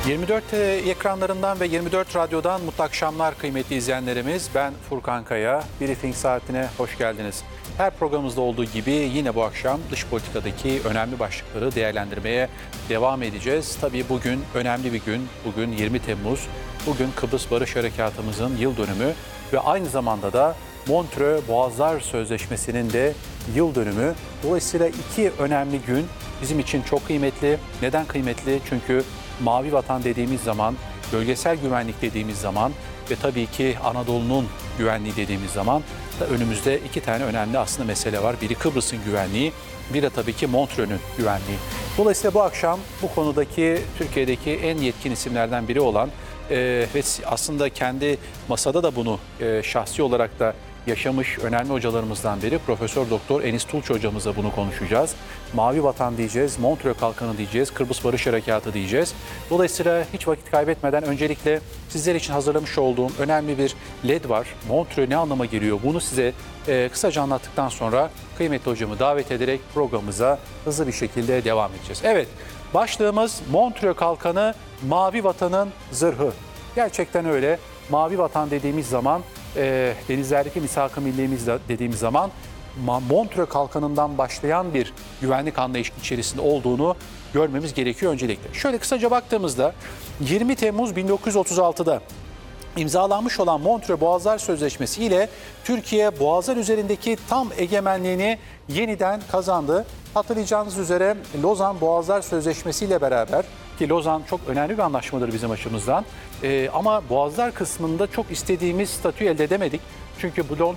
24 ekranlarından ve 24 radyodan mutlu akşamlar kıymetli izleyenlerimiz. Ben Furkan Kaya. Briefing saatine hoş geldiniz. Her programımızda olduğu gibi yine bu akşam dış politikadaki önemli başlıkları değerlendirmeye devam edeceğiz. Tabii bugün önemli bir gün. Bugün 20 Temmuz. Bugün Kıbrıs Barış Harekatı'mızın yıl dönümü ve aynı zamanda da Montreux Boğazlar Sözleşmesi'nin de yıl dönümü. Dolayısıyla iki önemli gün bizim için çok kıymetli. Neden kıymetli? Çünkü Mavi Vatan dediğimiz zaman, bölgesel güvenlik dediğimiz zaman ve tabii ki Anadolu'nun güvenliği dediğimiz zaman da önümüzde iki tane önemli aslında mesele var. Biri Kıbrıs'ın güvenliği, biri de tabii ki Montreux'ün güvenliği. Dolayısıyla bu akşam bu konudaki Türkiye'deki en yetkin isimlerden biri olan ve aslında kendi masada da bunu şahsi olarak da yaşamış önemli hocalarımızdan biri Profesör Doktor Enis Tulç hocamızla bunu konuşacağız. Mavi Vatan diyeceğiz, Montreux Kalkanı diyeceğiz, Kıbrıs Barış Harekatı diyeceğiz. Dolayısıyla hiç vakit kaybetmeden öncelikle sizler için hazırlamış olduğum önemli bir LED var. Montreux ne anlama geliyor? Bunu size kısaca anlattıktan sonra kıymetli hocamı davet ederek programımıza hızlı bir şekilde devam edeceğiz. Evet, başlığımız Montreux Kalkanı, Mavi Vatan'ın zırhı. Gerçekten öyle. Mavi Vatan dediğimiz zaman denizlerdeki misak-ı millimiz dediğimiz zaman Montreux Kalkanı'ndan başlayan bir güvenlik anlayışı içerisinde olduğunu görmemiz gerekiyor öncelikle. Şöyle kısaca baktığımızda 20 Temmuz 1936'da imzalanmış olan Montreux Boğazlar Sözleşmesi ile Türkiye Boğazlar üzerindeki tam egemenliğini yeniden kazandı. Hatırlayacağınız üzere Lozan Boğazlar Sözleşmesi ile beraber, ki Lozan çok önemli bir anlaşmadır bizim açımızdan, ama Boğazlar kısmında çok istediğimiz statüyü elde edemedik. Çünkü bu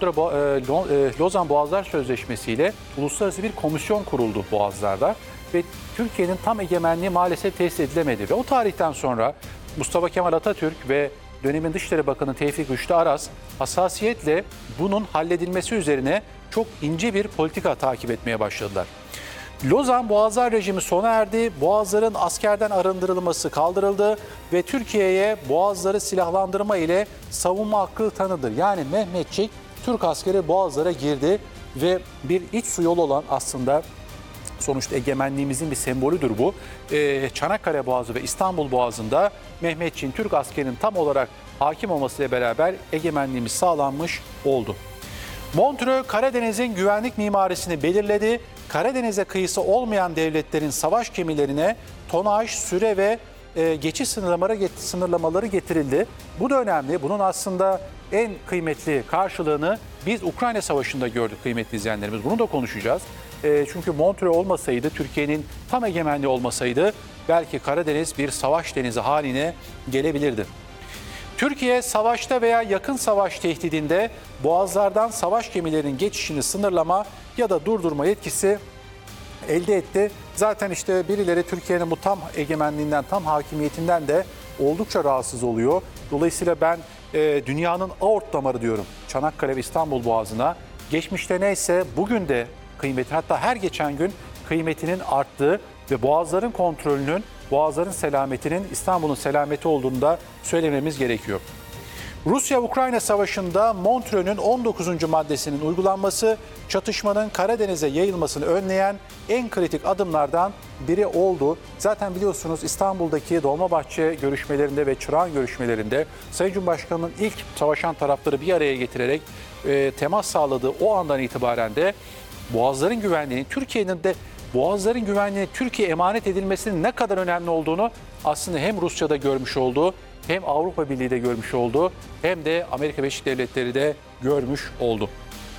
Lozan Boğazlar Sözleşmesi ile uluslararası bir komisyon kuruldu Boğazlar'da ve Türkiye'nin tam egemenliği maalesef tesis edilemedi. Ve o tarihten sonra Mustafa Kemal Atatürk ve dönemin Dışişleri Bakanı Tevfik Rüştü Aras hassasiyetle bunun halledilmesi üzerine çok ince bir politika takip etmeye başladılar. Lozan Boğazlar rejimi sona erdi, Boğazların askerden arındırılması kaldırıldı ve Türkiye'ye Boğazları silahlandırma ile savunma hakkı tanıdır. Yani Mehmetçik Türk askeri Boğazlara girdi ve bir iç su yolu olan aslında sonuçta egemenliğimizin bir sembolüdür bu. Çanakkale Boğazı ve İstanbul Boğazı'nda Mehmetçik'in Türk askerinin tam olarak hakim olmasıyla beraber egemenliğimiz sağlanmış oldu. Montreux Karadeniz'in güvenlik mimarisini belirledi. Karadeniz'e kıyısı olmayan devletlerin savaş gemilerine tonaj, süre ve geçiş sınırlamaları getirildi. Bu da önemli. Bunun aslında en kıymetli karşılığını biz Ukrayna Savaşı'nda gördük kıymetli izleyenlerimiz. Bunu da konuşacağız. Çünkü Montreux olmasaydı, Türkiye'nin tam egemenliği olmasaydı belki Karadeniz bir savaş denizi haline gelebilirdi. Türkiye savaşta veya yakın savaş tehdidinde boğazlardan savaş gemilerinin geçişini sınırlama ya da durdurma yetkisi elde etti. Zaten işte birileri Türkiye'nin bu tam egemenliğinden, tam hakimiyetinden de oldukça rahatsız oluyor. Dolayısıyla ben dünyanın aort damarı diyorum Çanakkale ve İstanbul Boğazı'na. Geçmişte neyse bugün de kıymetin, hatta her geçen gün kıymetinin arttığı ve boğazların kontrolünün, boğazların selametinin İstanbul'un selameti olduğunu da söylememiz gerekiyor. Rusya-Ukrayna Savaşı'nda Montreux'ün 19. maddesinin uygulanması çatışmanın Karadeniz'e yayılmasını önleyen en kritik adımlardan biri oldu. Zaten biliyorsunuz İstanbul'daki Dolmabahçe görüşmelerinde ve Çırağan görüşmelerinde Sayın Cumhurbaşkanı'nın ilk savaşan tarafları bir araya getirerek temas sağladığı o andan itibaren de boğazların güvenliğini, Türkiye'nin de boğazların güvenliğine Türkiye emanet edilmesinin ne kadar önemli olduğunu aslında hem Rusya'da görmüş oldu, hem Avrupa Birliği de görmüş oldu, hem de Amerika Birleşik Devletleri de görmüş oldu.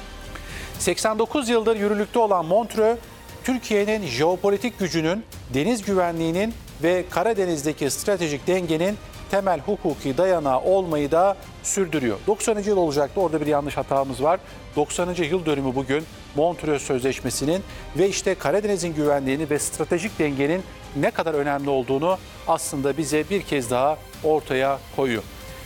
89 yıldır yürürlükte olan Montreux, Türkiye'nin jeopolitik gücünün, deniz güvenliğinin ve Karadeniz'deki stratejik dengenin temel hukuki dayanağı olmayı da sürdürüyor. 90. yıl olacaktı, orada bir yanlış hatamız var. 90. yıl dönümü bugün Montreux Sözleşmesi'nin ve işte Karadeniz'in güvenliğini ve stratejik dengenin ne kadar önemli olduğunu aslında bize bir kez daha ortaya koyuyor.